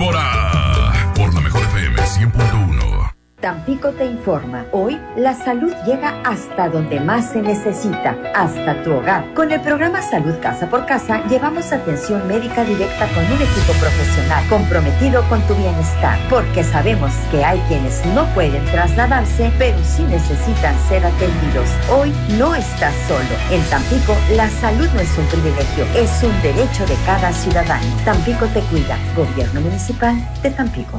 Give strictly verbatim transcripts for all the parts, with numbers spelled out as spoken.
pólvora. Por la mejor F M cien punto uno. Tampico te informa. Hoy la salud llega hasta donde más se necesita, hasta tu hogar. Con el programa Salud Casa por Casa llevamos atención médica directa con un equipo profesional comprometido con tu bienestar, porque sabemos que hay quienes no pueden trasladarse, pero sí necesitan ser atendidos. Hoy no estás solo. En Tampico la salud no es un privilegio, es un derecho de cada ciudadano. Tampico te cuida. Gobierno Municipal de Tampico.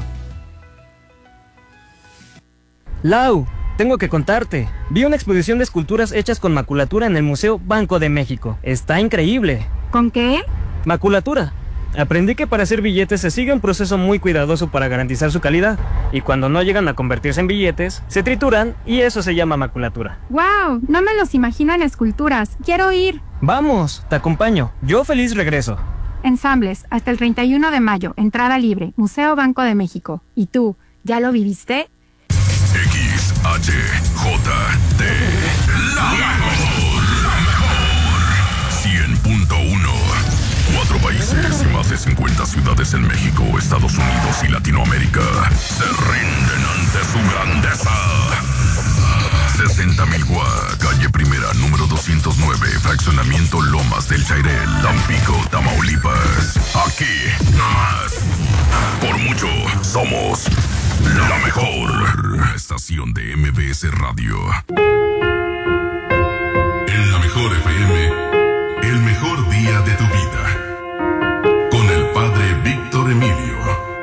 Lau, tengo que contarte. Vi una exposición de esculturas hechas con maculatura en el Museo Banco de México. Está increíble. ¿Con qué? Maculatura. Aprendí que para hacer billetes se sigue un proceso muy cuidadoso para garantizar su calidad. Y cuando no llegan a convertirse en billetes, se trituran y eso se llama maculatura. ¡Wow! No me los imagino en esculturas. Quiero ir. Vamos, te acompaño. Yo feliz regreso. Ensambles, hasta el treinta y uno de mayo. Entrada libre. Museo Banco de México. ¿Y tú, ya lo viviste? X H J T, la mejor, la mejor. cien punto uno. Cuatro países y más de cincuenta ciudades en México, Estados Unidos y Latinoamérica se rinden ante su grandeza. sesenta mil Gua, calle Primera, número doscientos nueve, fraccionamiento Lomas del Chairel, Tampico, Tamaulipas. Aquí, nomás. Por mucho, somos la mejor estación de M B S Radio. En la mejor F M, el mejor día de tu vida. Con el padre Víctor Emilio.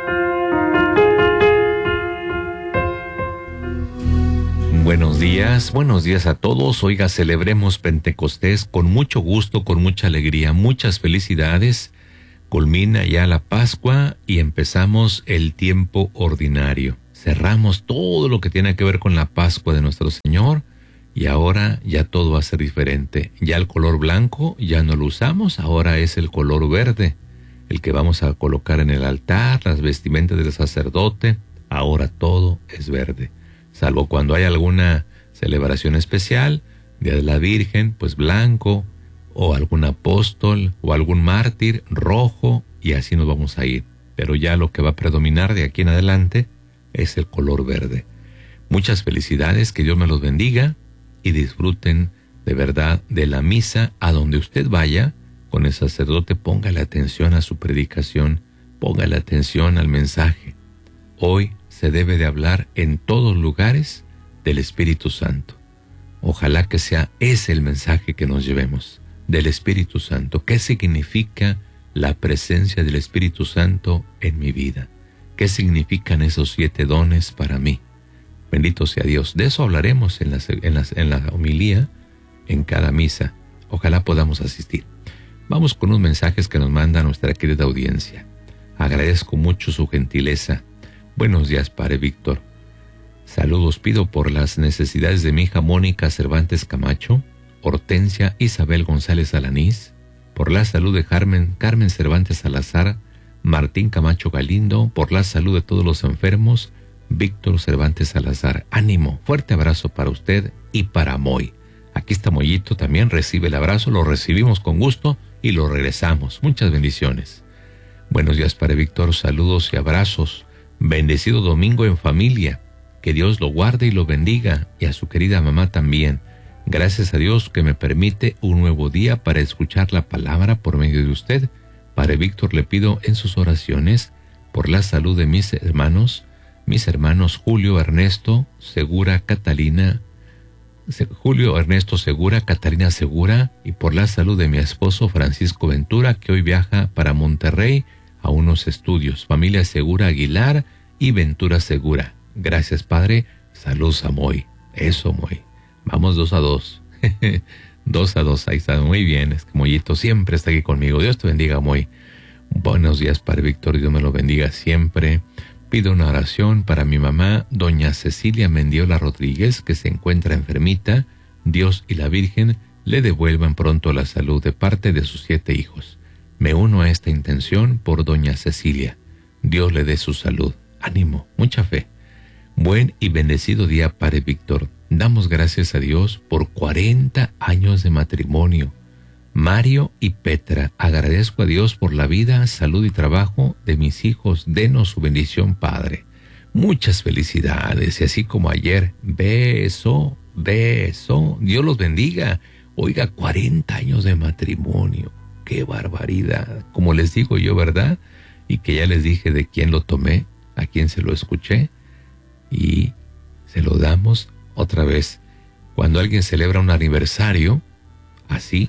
Buenos días, buenos días a todos. Oiga, celebremos Pentecostés con mucho gusto, con mucha alegría, muchas felicidades. Culmina ya la Pascua y empezamos el tiempo ordinario. Cerramos todo lo que tiene que ver con la Pascua de nuestro Señor y ahora ya todo va a ser diferente. Ya el color blanco ya no lo usamos, ahora es el color verde, el que vamos a colocar en el altar, las vestimentas del sacerdote. Ahora todo es verde, salvo cuando hay alguna celebración especial, Día de la Virgen, pues blanco, o algún apóstol, o algún mártir, rojo, y así nos vamos a ir. Pero ya lo que va a predominar de aquí en adelante es el color verde. Muchas felicidades, que Dios me los bendiga, y disfruten de verdad de la misa a donde usted vaya. Con el sacerdote, póngale atención a su predicación, póngale atención al mensaje. Hoy se debe de hablar en todos lugares del Espíritu Santo. Ojalá que sea ese el mensaje que nos llevemos, del Espíritu Santo. ¿Qué significa la presencia del Espíritu Santo en mi vida? ¿Qué significan esos siete dones para mí? Bendito sea Dios. De eso hablaremos en la, en la, en la homilía, en cada misa. Ojalá podamos asistir. Vamos con unos mensajes que nos manda nuestra querida audiencia. Agradezco mucho su gentileza. Buenos días, Padre Víctor. Saludos, pido por las necesidades de mi hija Mónica Cervantes Camacho, Hortensia Isabel González Alanís, por la salud de Carmen, Carmen Cervantes Salazar, Martín Camacho Galindo, por la salud de todos los enfermos, Víctor Cervantes Salazar. Ánimo, fuerte abrazo para usted y para Moy. Aquí está Moyito, también recibe el abrazo, lo recibimos con gusto y lo regresamos. Muchas bendiciones. Buenos días, Padre Víctor, saludos y abrazos. Bendecido domingo en familia. Que Dios lo guarde y lo bendiga, y a su querida mamá también. Gracias a Dios que me permite un nuevo día para escuchar la palabra por medio de usted. Padre Víctor, le pido en sus oraciones por la salud de mis hermanos, mis hermanos Julio Ernesto Segura Catalina, Julio Ernesto Segura, Catalina Segura, y por la salud de mi esposo Francisco Ventura, que hoy viaja para Monterrey a unos estudios. Familia Segura Aguilar y Ventura Segura. Gracias, Padre. Saludos a Moy. Eso, Moy. Vamos dos a dos. Dos a dos. Ahí está. Muy bien. Es que Moyito siempre está aquí conmigo. Dios te bendiga, Moy. Buenos días, Padre Víctor. Dios me lo bendiga siempre. Pido una oración para mi mamá, doña Cecilia Mendiola Rodríguez, que se encuentra enfermita. Dios y la Virgen le devuelvan pronto la salud de parte de sus siete hijos. Me uno a esta intención por doña Cecilia. Dios le dé su salud. Ánimo, mucha fe. Buen y bendecido día, Padre Víctor. Damos gracias a Dios por cuarenta años de matrimonio. Mario y Petra, agradezco a Dios por la vida, salud y trabajo de mis hijos. Denos su bendición, Padre. Muchas felicidades. Y así como ayer, beso, beso. Dios los bendiga. Oiga, cuarenta años de matrimonio. ¡Qué barbaridad! Como les digo yo, ¿verdad? Y que ya les dije de quién lo tomé, a quién se lo escuché. Y se lo damos otra vez. Cuando alguien celebra un aniversario, así,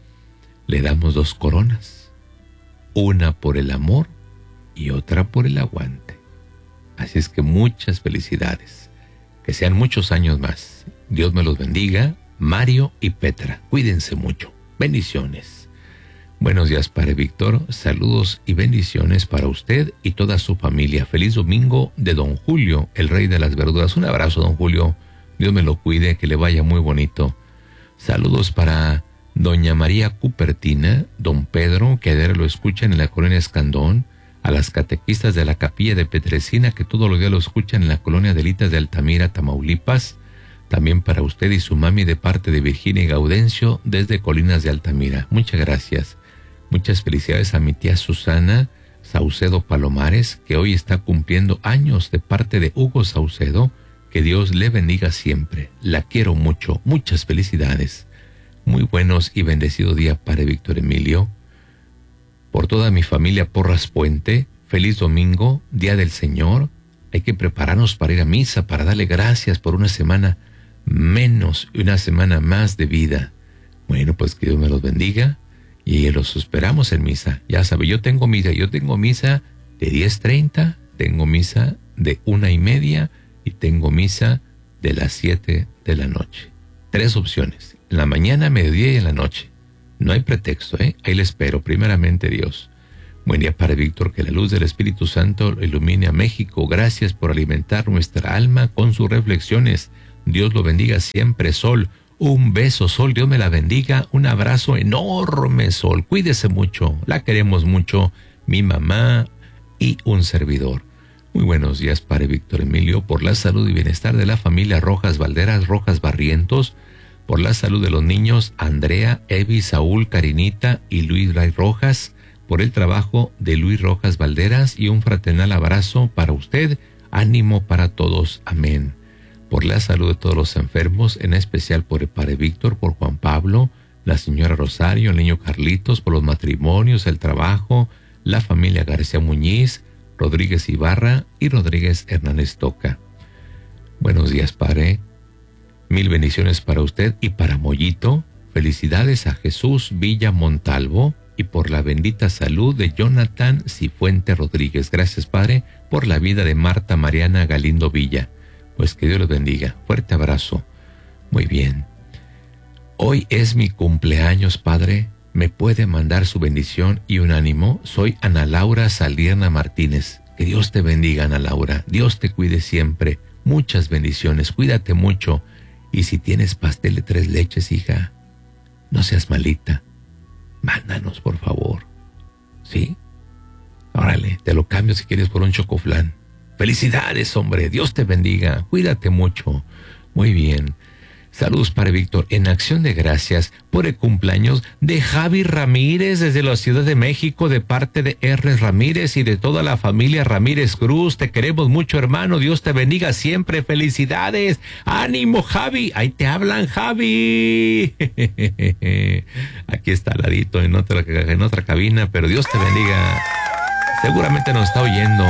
le damos dos coronas. Una por el amor y otra por el aguante. Así es que muchas felicidades. Que sean muchos años más. Dios me los bendiga. Mario y Petra, cuídense mucho. Bendiciones. Buenos días, Padre Víctor. Saludos y bendiciones para usted y toda su familia. Feliz domingo de don Julio, el rey de las verduras. Un abrazo, don Julio. Dios me lo cuide, que le vaya muy bonito. Saludos para doña María Cupertina, don Pedro, que ayer lo escuchan en la colonia Escandón, a las catequistas de la capilla de Petresina, que todos los días lo escuchan en la colonia Delitas de Altamira, Tamaulipas. También para usted y su mami de parte de Virginia y Gaudencio desde Colinas de Altamira. Muchas gracias. Muchas felicidades a mi tía Susana Saucedo Palomares, que hoy está cumpliendo años, de parte de Hugo Saucedo. Que Dios le bendiga siempre. La quiero mucho. Muchas felicidades. Muy buenos y bendecido día, Padre Víctor Emilio. Por toda mi familia Porras Puente, feliz domingo, Día del Señor. Hay que prepararnos para ir a misa, para darle gracias por una semana menos y una semana más de vida. Bueno, pues que Dios me los bendiga y los esperamos en misa. Ya sabe, yo tengo misa, yo tengo misa de diez treinta, tengo misa de una y media y tengo misa de las siete de la noche. Tres opciones, en la mañana, mediodía y en la noche. No hay pretexto, ¿eh? Ahí le espero, primeramente Dios. Buen día, Padre Víctor, que la luz del Espíritu Santo ilumine a México. Gracias por alimentar nuestra alma con sus reflexiones. Dios lo bendiga siempre, Sol. Un beso, Sol, Dios me la bendiga. Un abrazo enorme, Sol. Cuídese mucho, la queremos mucho, mi mamá y un servidor. Muy buenos días, Padre Víctor Emilio, por la salud y bienestar de la familia Rojas Valderas, Rojas Barrientos, por la salud de los niños Andrea, Evi, Saúl, Karinita y Luis Ray Rojas, por el trabajo de Luis Rojas Valderas y un fraternal abrazo para usted, ánimo para todos, amén. Por la salud de todos los enfermos, en especial por el Padre Víctor, por Juan Pablo, la señora Rosario, el niño Carlitos, por los matrimonios, el trabajo, la familia García Muñiz, Rodríguez Ibarra y Rodríguez Hernández Toca. Buenos días, Padre. Mil bendiciones para usted y para Mollito. Felicidades a Jesús Villa Montalvo y por la bendita salud de Jonathan Cifuente Rodríguez. Gracias, Padre, por la vida de Marta Mariana Galindo Villa. Pues que Dios los bendiga. Fuerte abrazo. Muy bien. Hoy es mi cumpleaños, Padre. ¿Me puede mandar su bendición y un ánimo? Soy Ana Laura Saldierna Martínez. Que Dios te bendiga, Ana Laura. Dios te cuide siempre. Muchas bendiciones. Cuídate mucho. Y si tienes pastel de tres leches, hija, no seas malita. Mándanos, por favor. ¿Sí? Órale, te lo cambio si quieres por un chocoflán. Felicidades, hombre. Dios te bendiga. Cuídate mucho. Muy bien. Saludos, Padre Víctor, en acción de gracias por el cumpleaños de Javi Ramírez desde la Ciudad de México, de parte de R. Ramírez y de toda la familia Ramírez Cruz. Te queremos mucho, hermano. Dios te bendiga siempre. Felicidades. Ánimo, Javi. Ahí te hablan, Javi. Aquí está al ladito en otra, en otra cabina, pero Dios te bendiga. Seguramente nos está oyendo.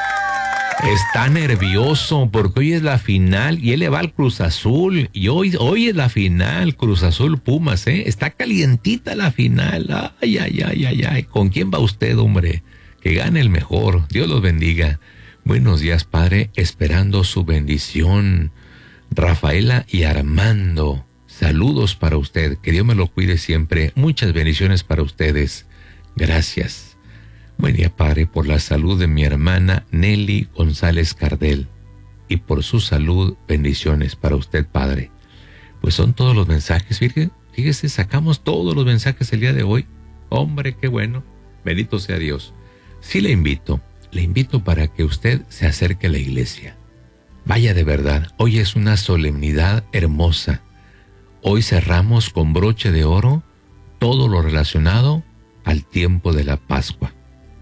Está nervioso porque hoy es la final y él le va al Cruz Azul. Y hoy, hoy es la final, Cruz Azul Pumas, ¿eh? Está calientita la final. Ay, ay, ay, ay, ay. ¿Con quién va usted, hombre? Que gane el mejor. Dios los bendiga. Buenos días, Padre. Esperando su bendición. Rafaela y Armando. Saludos para usted. Que Dios me lo cuide siempre. Muchas bendiciones para ustedes. Gracias. Buen día, Padre, por la salud de mi hermana Nelly González Cardel y por su salud, bendiciones para usted, Padre. Pues son todos los mensajes, fíjese, fíjese, sacamos todos los mensajes el día de hoy. Hombre, qué bueno, bendito sea Dios. Sí le invito, le invito para que usted se acerque a la iglesia. Vaya de verdad, hoy es una solemnidad hermosa. Hoy cerramos con broche de oro todo lo relacionado al tiempo de la Pascua.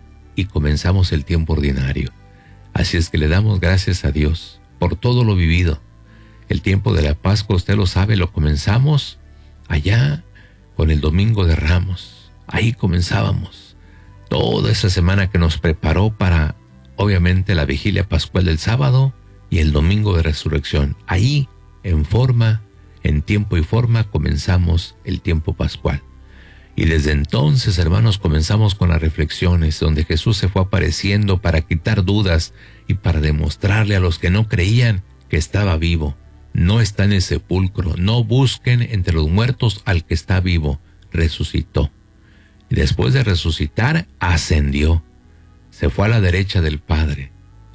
Y comenzamos el tiempo ordinario. Así es que le damos gracias a Dios por todo lo vivido. El tiempo de la Pascua, usted lo sabe, lo comenzamos allá con el Domingo de Ramos. Ahí comenzábamos toda esa semana que nos preparó para, obviamente, la vigilia pascual del sábado y el Domingo de Resurrección. Ahí, en forma, en tiempo y forma, comenzamos el tiempo pascual. Y desde entonces, hermanos, comenzamos con las reflexiones donde Jesús se fue apareciendo para quitar dudas y para demostrarle a los que no creían que estaba vivo. No está en el sepulcro, no busquen entre los muertos al que está vivo. Resucitó. Y después de resucitar, ascendió. Se fue a la derecha del Padre.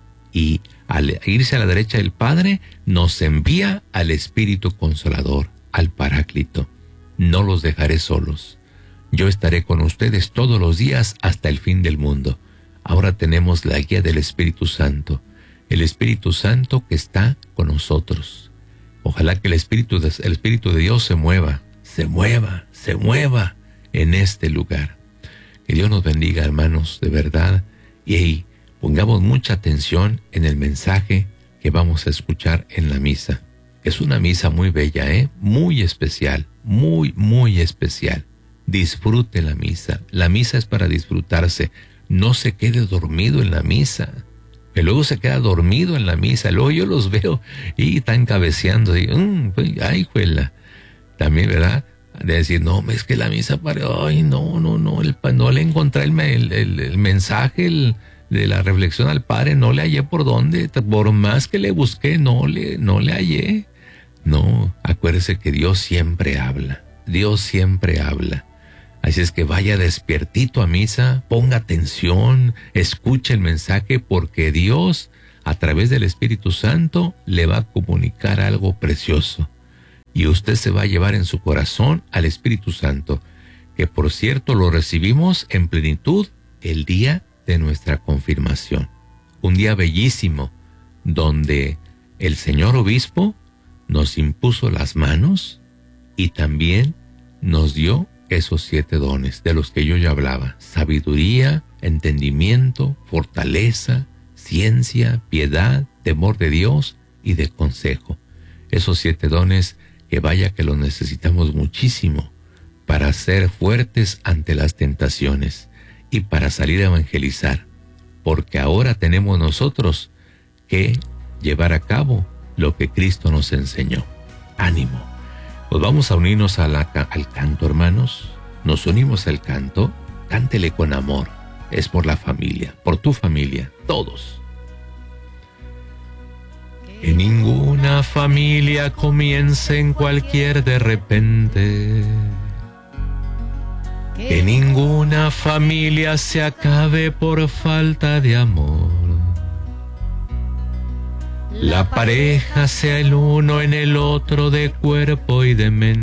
Y al irse a la derecha del Padre, nos envía al Espíritu Consolador, al Paráclito. No los dejaré solos. Yo estaré con ustedes todos los días hasta el fin del mundo. Ahora tenemos la guía del Espíritu Santo. El Espíritu Santo que está con nosotros. Ojalá que el Espíritu de, el Espíritu de Dios se mueva, se mueva, se mueva en este lugar. Que Dios nos bendiga, hermanos, de verdad. Y ahí pongamos mucha atención en el mensaje que vamos a escuchar en la misa. Es una misa muy bella, ¿eh? Muy especial, muy, muy especial. Disfrute la misa. La misa es para disfrutarse. No se quede dormido en la misa. Que luego se queda dormido en la misa. Luego yo los veo y están cabeceando. Y, mmm, ay, juela. También, ¿verdad? De decir, no, es que la misa para... Ay, no, no, no. El, no le encontré el, el, el, el mensaje el, de la reflexión al Padre. No le hallé por dónde. Por más que le busqué, no le, no le hallé. No, acuérdese que Dios siempre habla. Dios siempre habla. Así es que vaya despiertito a misa, ponga atención, escuche el mensaje, porque Dios, a través del Espíritu Santo, le va a comunicar algo precioso. Y usted se va a llevar en su corazón al Espíritu Santo, que por cierto lo recibimos en plenitud el día de nuestra confirmación. Un día bellísimo, donde el señor obispo nos impuso las manos y también nos dio esos siete dones de los que yo ya hablaba: sabiduría, entendimiento, fortaleza, ciencia, piedad, temor de Dios y de consejo. Esos siete dones que vaya que los necesitamos muchísimo para ser fuertes ante las tentaciones y para salir a evangelizar, porque ahora tenemos nosotros que llevar a cabo lo que Cristo nos enseñó. Ánimo. Pues vamos a unirnos a la, al canto, hermanos. Nos unimos al canto. Cántele con amor. Es por la familia, por tu familia, todos. Que ninguna familia comience en cualquier de repente. Que ninguna familia se acabe por falta de amor. La pareja sea el uno en el otro de cuerpo y de mente.